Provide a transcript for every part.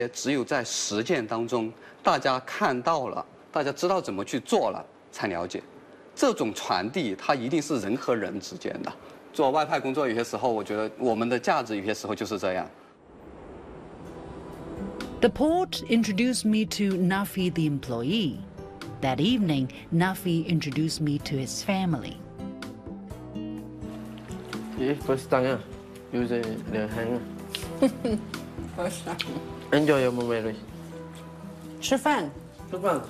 只有在实践当中，大家看到了，大家知道怎么去做了，才了解。这种传递，它一定是人和人之间的。做外派工作，有些时候我觉得我们的价值有些时候就是这样。 The port introduced me to Nafi the employee. That evening, Nafi introduced me to his family. First time, use the hand. First time. Enjoy your moment. 吃饭. 吃饭.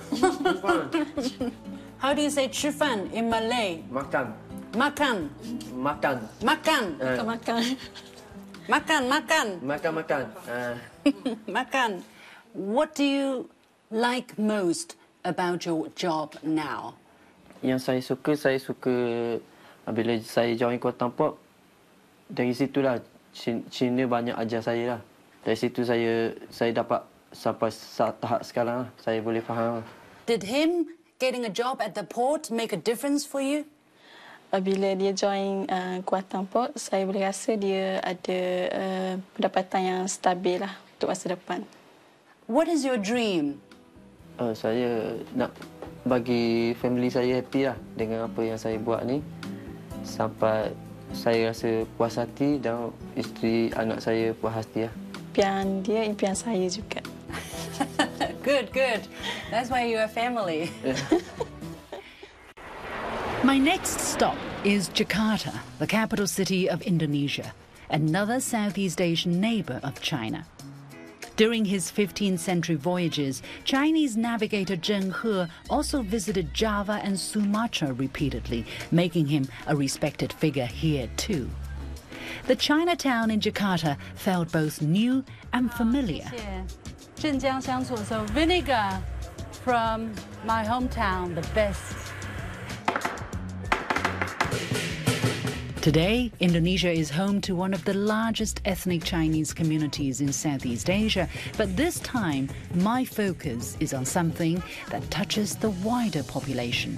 How do you say 吃饭 in Malay? Makan. Makan. Makan. Makan. Makan. Makan, makan. Makan. Makan. What do you like most about your job now? Yang saya suka bila saya join Kuantan Port. Dari situlah Cina banyak ajar saya lah. Dari situ saya dapat sampai tahap sekarang lah. Saya boleh faham. Did him getting a job at the port make a difference for you? Bila dia join Kuantan Port, saya boleh rasa dia ada pendapatan yang stabil lah untuk masa depan. What is your dream? Saya nak bagi family saya happy lah dengan apa yang saya buat ni. Sampai saya rasa puas hati dan isteri anak saya puas hati lah. Impian dia, impian saya juga. Good. That's why you are family. My next stop is Jakarta, the capital city of Indonesia, another Southeast Asian neighbor of China. During his 15th century voyages, Chinese navigator Zheng He also visited Java and Sumatra repeatedly, making him a respected figure here too. The Chinatown in Jakarta felt both new and familiar. So vinegar from my hometown, the best. Today, Indonesia is home to one of the largest ethnic Chinese communities in Southeast Asia, but this time my focus is on something that touches the wider population.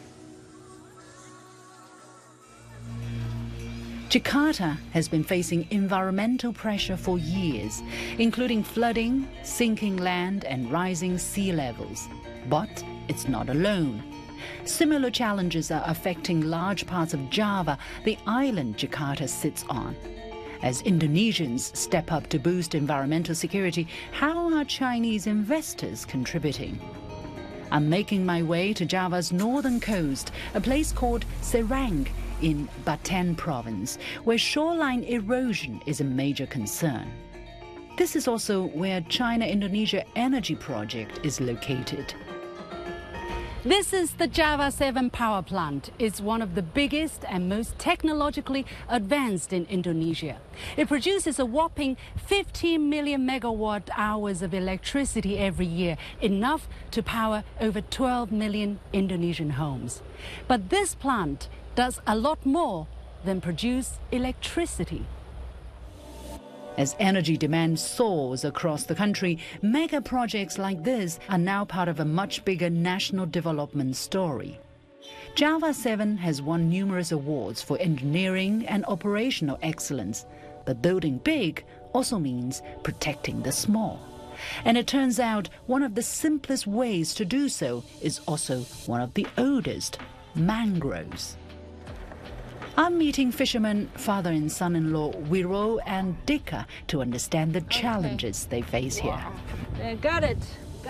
Jakarta has been facing environmental pressure for years, including flooding, sinking land and rising sea levels. But it's not alone. Similar challenges are affecting large parts of Java, the island Jakarta sits on. As Indonesians step up to boost environmental security, how are Chinese investors contributing? I'm making my way to Java's northern coast, a place called Serang in Baten province, where shoreline erosion is a major concern. This is also where China-Indonesia Energy Project is located. This is the Java 7 power plant. It's one of the biggest and most technologically advanced in Indonesia. It produces a whopping 15 million megawatt hours of electricity every year, enough to power over 12 million Indonesian homes. But this plant does a lot more than produce electricity. As energy demand soars across the country, mega projects like this are now part of a much bigger national development story. Java 7 has won numerous awards for engineering and operational excellence, but building big also means protecting the small. And it turns out one of the simplest ways to do so is also one of the oldest, mangroves. I'm meeting fishermen, father and son-in-law Wiro and Dika to understand the challenges they face here. Got it.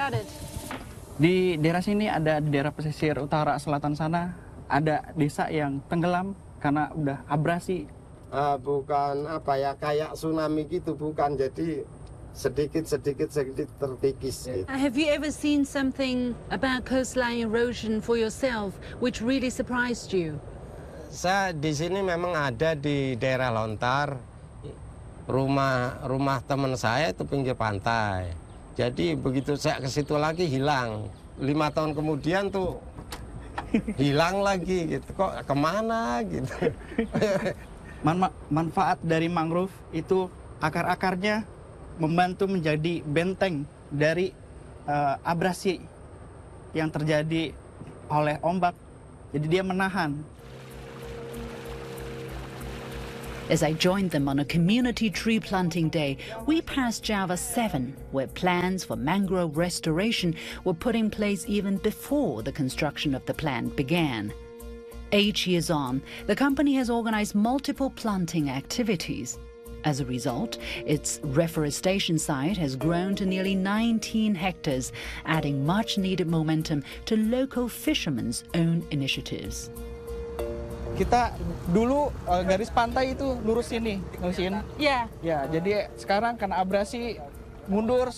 Di daerah sini ada di daerah pesisir utara selatan sana ada desa yang tenggelam karena udah abrasi. Bukan apa ya kayak tsunami gitu, bukan, jadi sedikit terkikis. Gitu. Have you ever seen something about coastline erosion for yourself which really surprised you? Saya di sini memang ada di daerah Lontar, rumah teman saya itu pinggir pantai. Jadi begitu saya ke situ lagi hilang. 5 tahun kemudian tuh hilang lagi gitu. Kok kemana gitu. Manfaat dari mangrove itu akar-akarnya membantu menjadi benteng dari abrasi yang terjadi oleh ombak. Jadi dia menahan. As I joined them on a community tree planting day, we passed Java 7, where plans for mangrove restoration were put in place even before the construction of the plant began. 8 years on, the company has organized multiple planting activities. As a result, its reforestation site has grown to nearly 19 hectares, adding much-needed momentum to local fishermen's own initiatives. Kita dulu garis pantai itu lurus sini, ngurusin. Yeah. Ya, jadi sekarang karena abrasi mundur